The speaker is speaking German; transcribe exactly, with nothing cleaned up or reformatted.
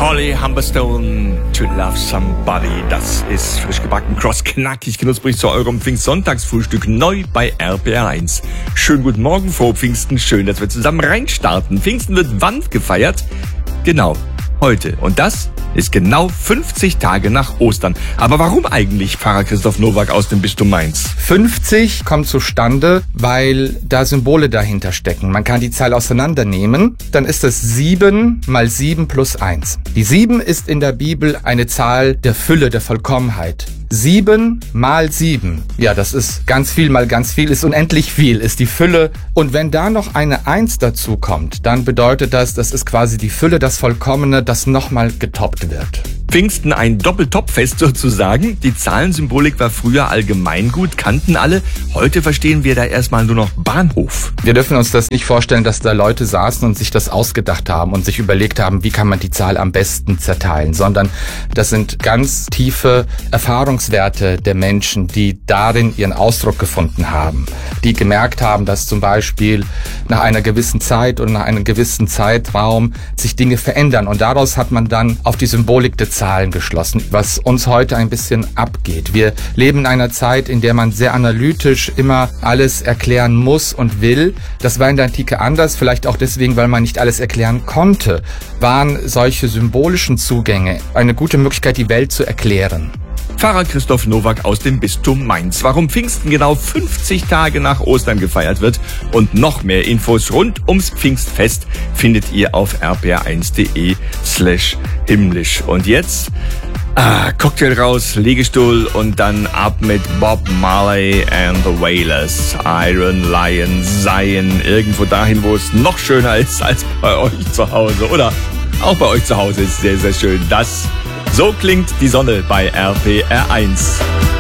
Holly Humberstone, To Love Somebody. Das ist frisch gebacken, cross, knackig, knusprig zu eurem Pfingstsonntagsfrühstück neu bei R P R eins. Schönen guten Morgen, frohe Pfingsten, schön, dass wir zusammen reinstarten. Pfingsten wird wann gefeiert? Genau, heute. Und das ist genau fünfzig Tage nach Ostern. Aber warum eigentlich, Pfarrer Christoph Nowak aus dem Bistum Mainz? fünfzig kommt zustande, weil da Symbole dahinter stecken. Man kann die Zahl auseinandernehmen, dann ist es sieben mal sieben plus eins. Die sieben ist in der Bibel eine Zahl der Fülle, der Vollkommenheit. sieben mal sieben, ja, das ist ganz viel mal ganz viel, ist unendlich viel, ist die Fülle. Und wenn da noch eine eins dazu kommt, dann bedeutet das, das ist quasi die Fülle, das Vollkommene, das nochmal getoppt wird. Pfingsten ein Doppeltopfest sozusagen. Die Zahlensymbolik war früher allgemeingut, kannten alle. Heute verstehen wir da erstmal nur noch Bahnhof. Wir dürfen uns das nicht vorstellen, dass da Leute saßen und sich das ausgedacht haben und sich überlegt haben, wie kann man die Zahl am besten zerteilen, sondern das sind ganz tiefe Erfahrungswerte der Menschen, die darin ihren Ausdruck gefunden haben, die gemerkt haben, dass zum Beispiel nach einer gewissen Zeit oder nach einem gewissen Zeitraum sich Dinge verändern, und daraus hat man dann auf die Symbolik der Zahlen geschlossen, was uns heute ein bisschen abgeht. Wir leben in einer Zeit, in der man sehr analytisch immer alles erklären muss und will. Das war in der Antike anders, vielleicht auch deswegen, weil man nicht alles erklären konnte, waren solche symbolischen Zugänge eine gute Möglichkeit, die Welt zu erklären. Pfarrer Christoph Nowak aus dem Bistum Mainz. Warum Pfingsten genau fünfzig Tage nach Ostern gefeiert wird und noch mehr Infos rund ums Pfingstfest findet ihr auf r p r eins punkt d e slash himmlisch. Und jetzt ah, Cocktail raus, Liegestuhl und dann ab mit Bob Marley and the Wailers. Iron Lion, Zion, irgendwo dahin, wo es noch schöner ist als bei euch zu Hause. Oder auch bei euch zu Hause ist sehr, sehr schön. Das So klingt die Sonne bei R P R eins.